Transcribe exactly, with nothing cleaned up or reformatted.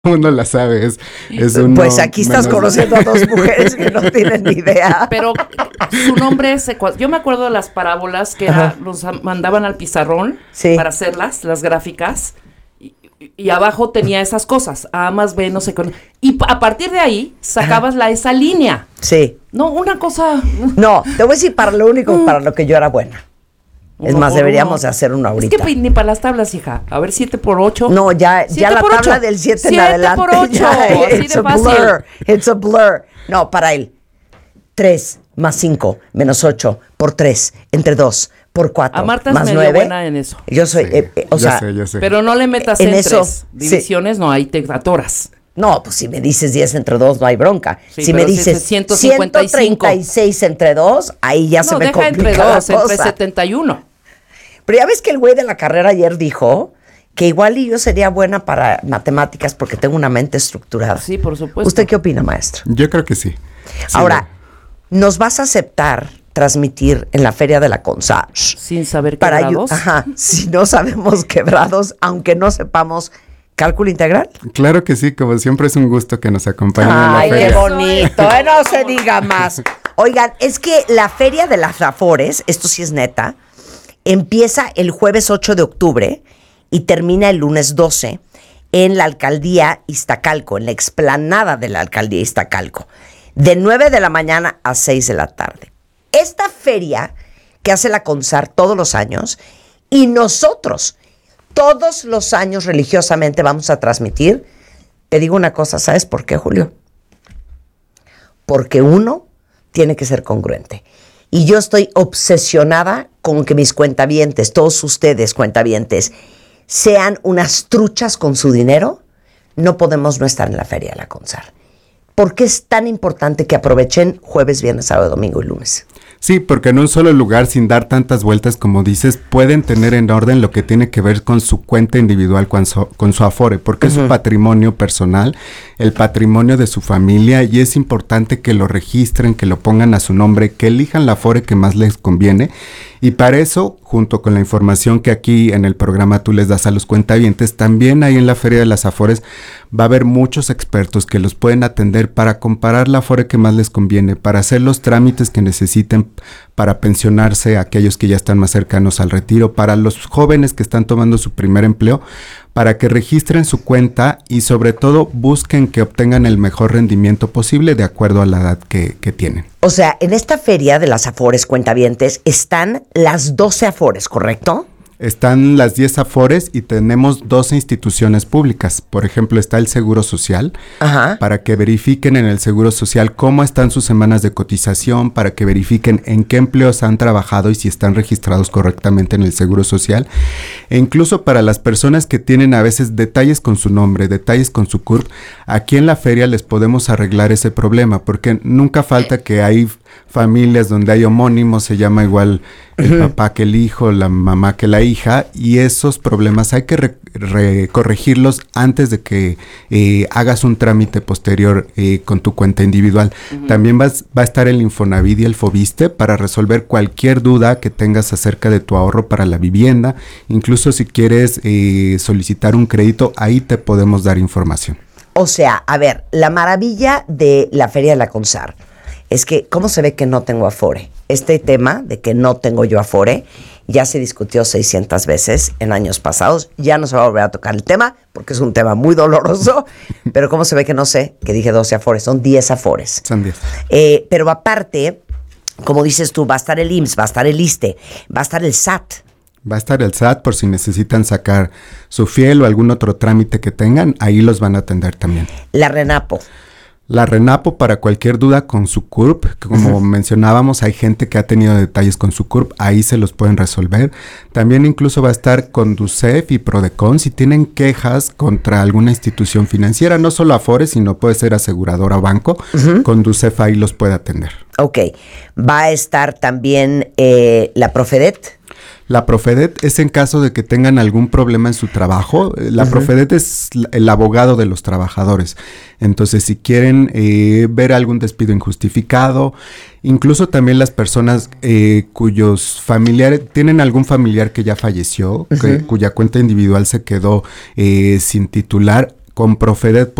uno la sabe, es, es uno Pues aquí estás menos... conociendo a dos mujeres que no tienen ni idea. Pero su nombre es... Yo me acuerdo de las parábolas que era, nos mandaban al pizarrón sí. para hacerlas, las gráficas, y, y abajo tenía esas cosas, A más B, no sé qué. Y a partir de ahí sacabas la, esa línea. Sí. No, una cosa... No, te voy a decir para lo único para lo que yo era buena. Es más, deberíamos de hacer uno ahorita. Es que ni para las tablas, hija. A ver, siete por ocho. No, ya, ya la tabla del siete en adelante. siete por ocho, así It's de a fácil. blur, it's a blur. No, para él. tres más cinco menos ocho por tres entre dos por cuatro A Marta es más medio nueve. buena en eso. Yo soy, Sí, eh, eh, o yo sea... sé, yo sé. Pero no le metas en en eso, tres divisiones, sí. no, ahí te atoras. No, pues si me dices diez entre dos no hay bronca. Sí, si me pero si dices es ciento cincuenta y cinco. ciento treinta y seis entre dos, ahí ya se No, me deja entre complica la dos, entre cosa. setenta y uno. Pero ya ves que el güey de la carrera ayer dijo que igual y yo sería buena para matemáticas porque tengo una mente estructurada. Sí, por supuesto. ¿Usted qué opina, maestro? Yo creo que sí. Sí, Ahora, ¿nos vas a aceptar transmitir en la feria de la Consage? Sin saber Para ayu- quebrados. Ajá, si no sabemos quebrados, aunque no sepamos cálculo integral. Claro que sí, como siempre es un gusto que nos acompañen Ay, en la qué feria. bonito, eh, no se diga más. Oigan, es que la feria de las Afores, esto sí es neta, empieza el jueves ocho de octubre y termina el lunes doce en la alcaldía Iztacalco, en la explanada de la alcaldía Iztacalco, de nueve de la mañana a seis de la tarde. Esta feria que hace la CONSAR todos los años, y nosotros todos los años religiosamente vamos a transmitir. Te digo una cosa, ¿sabes por qué, Julio? Porque uno tiene que ser congruente. Y yo estoy obsesionada con que mis cuentavientes, todos ustedes cuentavientes, sean unas truchas con su dinero. No podemos no estar en la feria de la CONSAR. ¿Por qué es tan importante que aprovechen jueves, viernes, sábado, domingo y lunes? Sí, porque en un solo lugar, sin dar tantas vueltas como dices, pueden tener en orden lo que tiene que ver con su cuenta individual, con su, con su Afore, porque uh-huh. es su patrimonio personal, el patrimonio de su familia, y es importante que lo registren, que lo pongan a su nombre, que elijan la Afore que más les conviene. Y para eso, junto con la información que aquí en el programa tú les das a los cuentavientes, también ahí en la Feria de las Afores va a haber muchos expertos que los pueden atender para comparar la Afore que más les conviene, para hacer los trámites que necesiten para pensionarse, aquellos que ya están más cercanos al retiro, para los jóvenes que están tomando su primer empleo, para que registren su cuenta y sobre todo busquen que obtengan el mejor rendimiento posible de acuerdo a la edad que, que tienen. O sea, en esta feria de las Afores cuentavientes están las doce Afores, ¿correcto? Están las diez Afores y tenemos doce instituciones públicas. Por ejemplo, está el Seguro Social, Ajá. para que verifiquen en el Seguro Social cómo están sus semanas de cotización, para que verifiquen en qué empleos han trabajado y si están registrados correctamente en el Seguro Social. E incluso para las personas que tienen a veces detalles con su nombre, detalles con su C U R P, aquí en la feria les podemos arreglar ese problema, porque nunca falta que hay familias donde hay homónimos, se llama igual el uh-huh. papá que el hijo, la mamá que la hija, y esos problemas hay que re- re- corregirlos antes de que eh, hagas un trámite posterior eh, con tu cuenta individual. Uh-huh. También vas, va a estar el Infonavit y el Fobiste para resolver cualquier duda que tengas acerca de tu ahorro para la vivienda. Incluso si quieres eh, solicitar un crédito, ahí te podemos dar información. O sea, a ver, la maravilla de la Feria de la CONSAR es que, ¿cómo se ve que no tengo Afore? Este tema de que no tengo yo Afore ya se discutió seiscientas veces en años pasados. Ya no se va a volver a tocar el tema porque es un tema muy doloroso. Pero ¿cómo se ve que no sé? Que dije doce Afores, son diez Afores. Son diez. Eh, pero aparte, como dices tú, va a estar el I M S S, va a estar el ISSSTE, va a estar el S A T. Va a estar el S A T por si necesitan sacar su fiel o algún otro trámite que tengan, ahí los van a atender también. La RENAPO. La RENAPO para cualquier duda con su C U R P, que como uh-huh. mencionábamos, hay gente que ha tenido detalles con su C U R P, ahí se los pueden resolver. También incluso va a estar Conducef y Prodecon si tienen quejas contra alguna institución financiera, no solo Afore, sino puede ser aseguradora o banco, uh-huh. Conducef ahí los puede atender. Ok, va a estar también eh, la Profedet. La Profedet es en caso de que tengan algún problema en su trabajo. La uh-huh. Profedet es el abogado de los trabajadores. Entonces, si quieren eh, ver algún despido injustificado, incluso también las personas eh, cuyos familiares, tienen algún familiar que ya falleció, uh-huh. que, cuya cuenta individual se quedó eh, sin titular, con Profedet